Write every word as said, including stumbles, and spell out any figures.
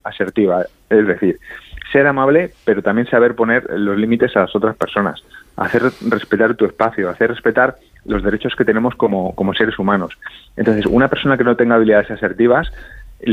asertiva. Es decir, ser amable, pero también saber poner los límites a las otras personas, hacer respetar tu espacio, hacer respetar los derechos que tenemos como, como seres humanos. Entonces, una persona que no tenga habilidades asertivas